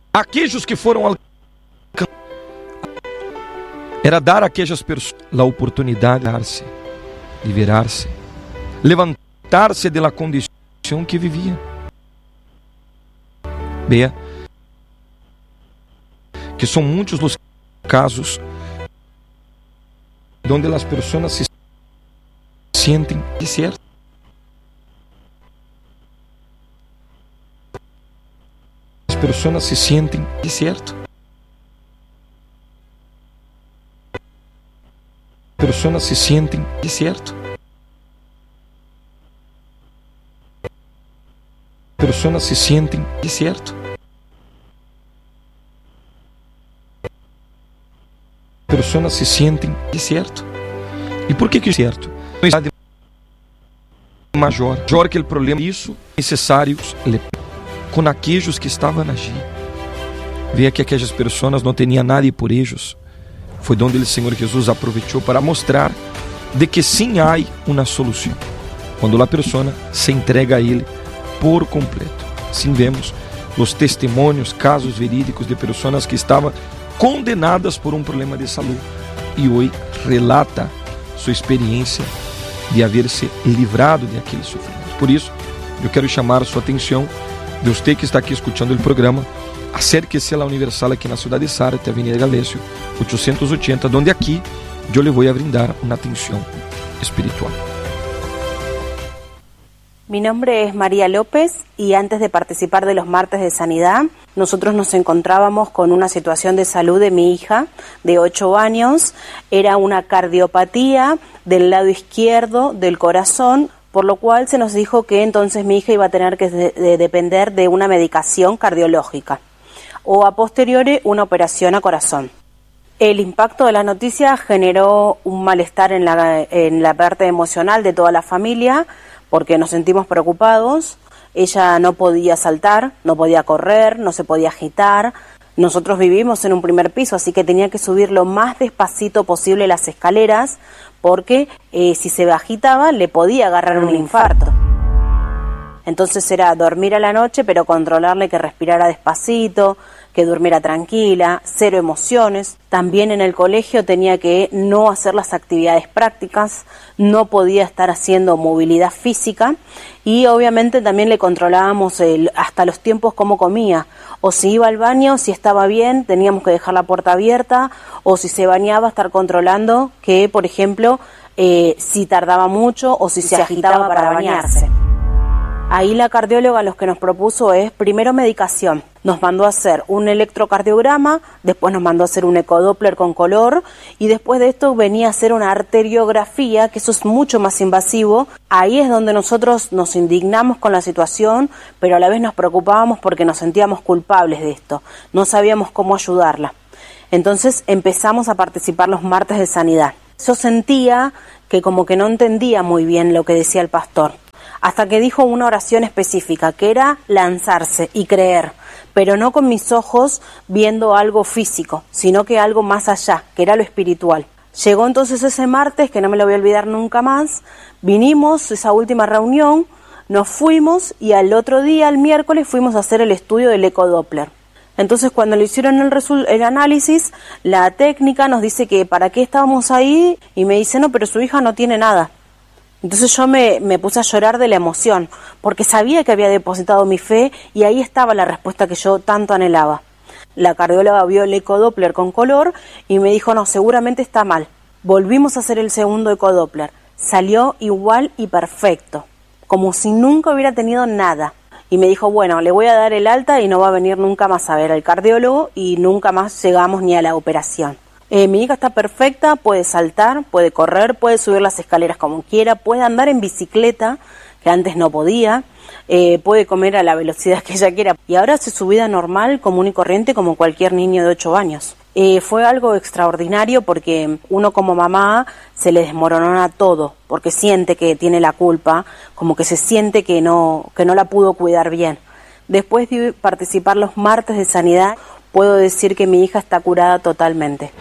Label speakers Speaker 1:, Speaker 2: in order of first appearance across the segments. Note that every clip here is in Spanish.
Speaker 1: aquellos que foram alcançados, era dar a aquelas pessoas a oportunidade de liberar-se, levantar-se da condição que vivia. Veja que são muitos os casos onde as pessoas se sentem de certo. As pessoas se sentem de certo. As pessoas se sentem de certo. As pessoas se sentem de certo. As pessoas se sentem de certo. E por que certo? Maior que o problema, isso necessário com aqueles que estavam agir. Veja que aquelas pessoas não tinham nada por eles. Foi onde o Senhor Jesus aproveitou para mostrar de que sim há uma solução. Quando a pessoa se entrega a Ele por completo. Sim, vemos os testemunhos, casos verídicos de pessoas que estavam condenadas por um problema de saúde e hoje relata sua experiência de haver se livrado de aquele sofrimento. Por isso, eu quero chamar sua atenção de você que está aqui escutando o programa. Acérquese à Universal aqui na cidade de Zárate, Avenida Galício 880, onde aqui eu lhe vou a brindar uma atenção espiritual.
Speaker 2: Mi nombre es María López y antes de participar de los martes de sanidad, nosotros nos encontrábamos con una situación de salud de mi hija de 8 años. Era una cardiopatía del lado izquierdo del corazón, por lo cual se nos dijo que entonces mi hija iba a tener que depender de una medicación cardiológica o a posteriori una operación a corazón. El impacto de la noticia generó un malestar en la parte emocional de toda la familia, porque nos sentimos preocupados. Ella no podía saltar, no podía correr, no se podía agitar. Nosotros vivimos en un primer piso, así que tenía que subir lo más despacito posible las escaleras, porque si se agitaba le podía agarrar un infarto. Entonces era dormir a la noche, pero controlarle que respirara despacito, que durmiera tranquila, cero emociones. También en el colegio tenía que no hacer las actividades prácticas, no podía estar haciendo movilidad física y obviamente también le controlábamos hasta los tiempos cómo comía. O si iba al baño, si estaba bien, teníamos que dejar la puerta abierta, o si se bañaba, estar controlando que, por ejemplo, si tardaba mucho o si se agitaba para bañarse. Ahí la cardióloga lo que nos propuso es primero medicación. Nos mandó a hacer un electrocardiograma, después nos mandó a hacer un ecodoppler con color y después de esto venía a hacer una arteriografía, que eso es mucho más invasivo. Ahí es donde nosotros nos indignamos con la situación, pero a la vez nos preocupábamos porque nos sentíamos culpables de esto. No sabíamos cómo ayudarla. Entonces empezamos a participar los martes de sanidad. Yo sentía que como que no entendía muy bien lo que decía el pastor, hasta que dijo una oración específica, que era lanzarse y creer, pero no con mis ojos viendo algo físico, sino que algo más allá, que era lo espiritual. Llegó entonces ese martes, que no me lo voy a olvidar nunca más, vinimos, esa última reunión, nos fuimos y al otro día, el miércoles, fuimos a hacer el estudio del ecodoppler. Entonces cuando le hicieron el análisis, la técnica nos dice que para qué estábamos ahí y me dice, no, pero su hija no tiene nada. Entonces yo me puse a llorar de la emoción, porque sabía que había depositado mi fe y ahí estaba la respuesta que yo tanto anhelaba. La cardióloga vio el ecodoppler con color y me dijo, no, seguramente está mal. Volvimos a hacer el segundo ecodoppler. Salió igual y perfecto, como si nunca hubiera tenido nada. Y me dijo, bueno, le voy a dar el alta y no va a venir nunca más a ver al cardiólogo y nunca más llegamos ni a la operación. Mi hija está perfecta, puede saltar, puede correr, puede subir las escaleras como quiera, puede andar en bicicleta, que antes no podía, puede comer a la velocidad que ella quiera. Y ahora hace su vida normal, común y corriente, como cualquier niño de 8 años. Fue algo extraordinario porque uno como mamá se le desmorona todo, porque siente que tiene la culpa, como que se siente que no la pudo cuidar bien. Después de participar los martes de sanidad, puedo decir que mi hija está curada totalmente.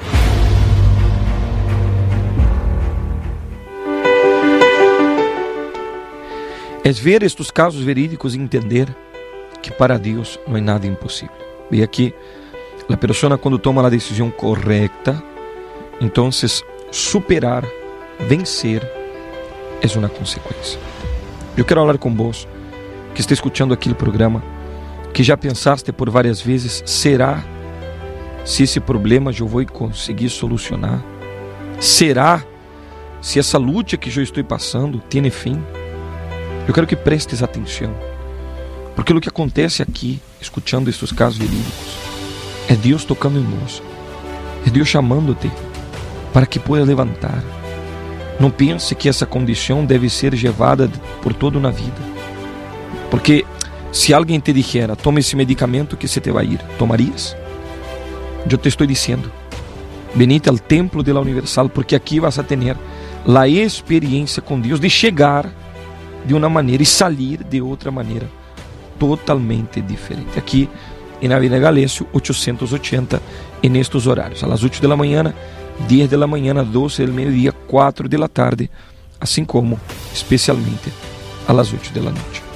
Speaker 1: É ver estes casos verídicos e entender que para Deus não é nada impossível. Vea que a pessoa quando toma a decisão correta, então superar, vencer, é uma consequência. Eu quero falar com vós, que está escutando aqui o programa, que já pensaste por várias vezes, será se esse problema eu vou conseguir solucionar? Será se essa luta que eu estou passando tem fim? Eu quero que prestes atenção, porque o que acontece aqui, escutando estes casos verídicos, é Deus tocando em nós, é Deus chamando-te para que pueda levantar. Não pense que essa condição deve ser levada por toda uma vida, porque se alguém te dijera, toma esse medicamento que se te vai ir, tomarias? Eu te estou dizendo, venite ao templo de la Universal, porque aqui vas a ter a experiência com Deus de chegar de uma maneira e sair de outra maneira totalmente diferente. Aqui em Avenida Galício 880, nestes horários, às 8 da manhã, 10 da manhã, 12 do meio-dia, 4 da tarde, assim como especialmente às 8 da noite.